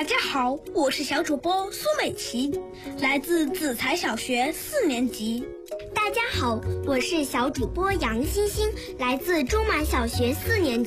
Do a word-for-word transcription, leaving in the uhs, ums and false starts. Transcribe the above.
大家好，我是小主播苏美琪，来自紫才小学四年级。 大家好，我是小主播杨欣欣，来自中马小学四年级。